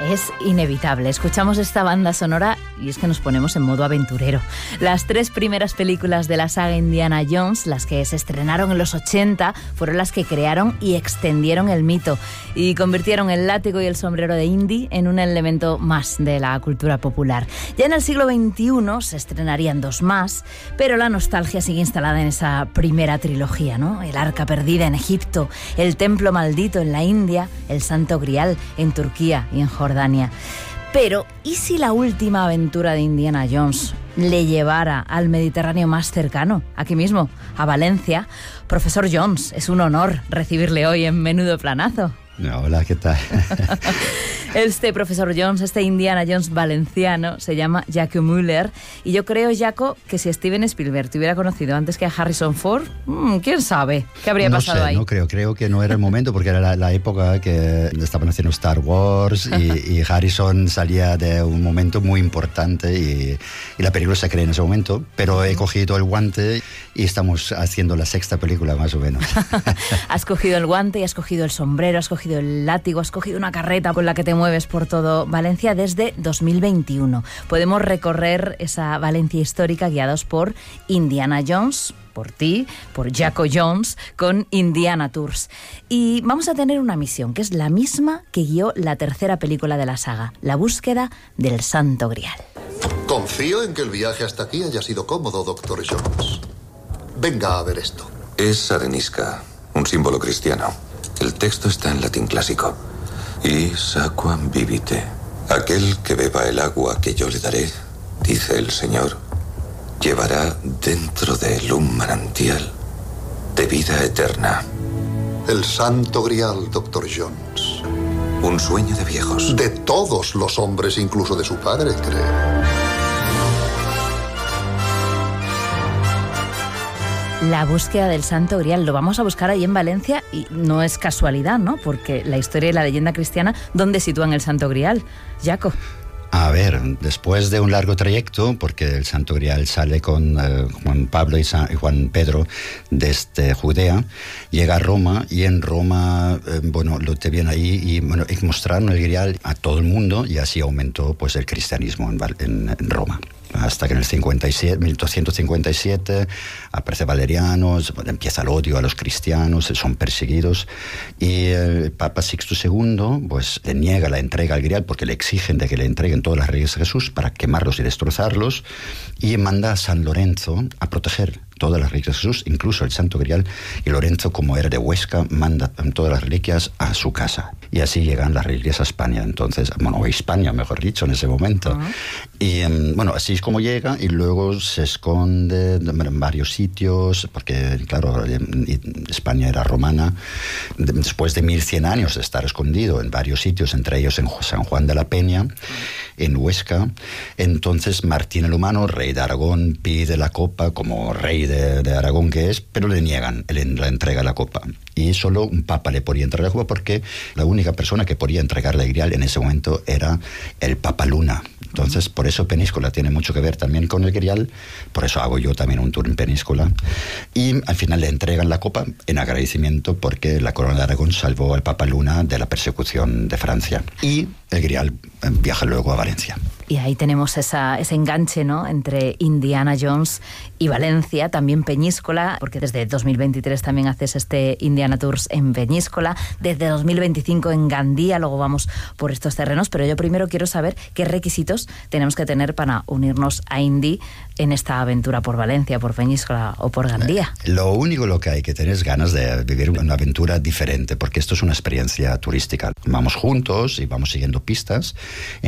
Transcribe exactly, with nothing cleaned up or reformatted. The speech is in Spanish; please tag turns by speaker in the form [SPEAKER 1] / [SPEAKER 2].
[SPEAKER 1] Es inevitable. Escuchamos esta banda sonora y es que nos ponemos en modo aventurero. Las tres primeras películas de la saga Indiana Jones, las que se estrenaron en los ochenta, fueron las que crearon y extendieron el mito y convirtieron el látigo y el sombrero de Indy en un elemento más de la cultura popular. Ya en el siglo veintiuno se estrenarían dos más, pero la nostalgia sigue instalada en esa primera trilogía, ¿no? El Arca Perdida en Egipto, el Templo Maldito en la India, el Santo Grial en Turquía y en Jordania. Jordania. Pero, ¿y si la última aventura de Indiana Jones le llevara al Mediterráneo más cercano, aquí mismo, a Valencia? Profesor Jones, es un honor recibirle hoy en Menudo Planazo.
[SPEAKER 2] Hola, ¿qué tal?
[SPEAKER 1] Este profesor Jones, este Indiana Jones valenciano, se llama Jaco Müller. Y yo creo, Jaco, que si Steven Spielberg te hubiera conocido antes que a Harrison Ford, mmm, quién sabe qué habría
[SPEAKER 2] no
[SPEAKER 1] pasado
[SPEAKER 2] sé,
[SPEAKER 1] ahí.
[SPEAKER 2] No creo, creo que no era el momento, porque era la, la época que estaban haciendo Star Wars y, y Harrison salía de un momento muy importante y, y la película se creó en ese momento. Pero he cogido el guante y estamos haciendo la sexta película, más o menos.
[SPEAKER 1] Has cogido el guante y has cogido el sombrero, has cogido el látigo, has cogido una carreta con la que te mueves por todo Valencia desde dos mil veintiuno. Podemos recorrer esa Valencia histórica guiados por Indiana Jones, por ti, por Jaco Jones, con Indiana Tours. Y vamos a tener una misión, que es la misma que guió la tercera película de la saga, la búsqueda del Santo Grial.
[SPEAKER 3] Confío en que el viaje hasta aquí haya sido cómodo, doctor Jones. Venga a ver esto.
[SPEAKER 4] Es arenisca, un símbolo cristiano. El texto está en latín clásico. Is aquam vivite. Aquel que beba el agua que yo le daré, dice el Señor, llevará dentro de él un manantial de vida eterna.
[SPEAKER 3] El Santo Grial, doctor Jones.
[SPEAKER 4] Un sueño de viejos.
[SPEAKER 3] De todos los hombres, incluso de su padre, creo.
[SPEAKER 1] La búsqueda del Santo Grial, lo vamos a buscar ahí en Valencia y no es casualidad, ¿no? Porque la historia y la leyenda cristiana, ¿dónde sitúan el Santo Grial? Jaco.
[SPEAKER 2] A ver, después de un largo trayecto, porque el Santo Grial sale con eh, Juan Pablo y, San, y Juan Pedro desde Judea, llega a Roma y en Roma, eh, bueno, lo tenían ahí y, bueno, y mostraron el Grial a todo el mundo y así aumentó pues el cristianismo en, en, en Roma. Hasta que en el cincuenta y siete, mil doscientos cincuenta y siete aparece Valeriano, empieza el odio a los cristianos, son perseguidos y el Papa Sixto segundo pues le niega la entrega al Grial porque le exigen de que le entreguen todas las reliquias de Jesús para quemarlos y destrozarlos y manda a San Lorenzo a proteger todas las reliquias de Jesús, incluso el Santo Grial, y Lorenzo, como era de Huesca, manda todas las reliquias a su casa. Y así llegan las reliquias a España, entonces, bueno, a España, mejor dicho, en ese momento. Uh-huh. Y, bueno, así es como llega, y luego se esconde en varios sitios, porque, claro, España era romana, después de mil cien años de estar escondido en varios sitios, entre ellos en San Juan de la Peña, en Huesca. Entonces, Martín el Humano, rey de Aragón, pide la copa como rey De, de Aragón que es, pero le niegan el, la entrega de la copa. Y solo un papa le podía entregar la copa porque la única persona que podía entregarle el Grial en ese momento era el Papa Luna. Entonces, por eso Peníscola tiene mucho que ver también con el Grial, por eso hago yo también un tour en Peníscola. Y al final le entregan la copa en agradecimiento porque la corona de Aragón salvó al Papa Luna de la persecución de Francia. Y el Grial viaja luego a Valencia.
[SPEAKER 1] Y ahí tenemos esa, ese enganche, ¿no?, entre Indiana Jones y Valencia, también Peñíscola, porque desde dos mil veintitrés también haces este Indiana Tours en Peñíscola, desde dos mil veinticinco en Gandía, luego vamos por estos terrenos, pero yo primero quiero saber qué requisitos tenemos que tener para unirnos a Indy en esta aventura por Valencia, por Peñíscola o por Gandía.
[SPEAKER 2] Lo único lo que hay que tener es ganas de vivir una aventura diferente, porque esto es una experiencia turística. Vamos juntos y vamos siguiendo pistas.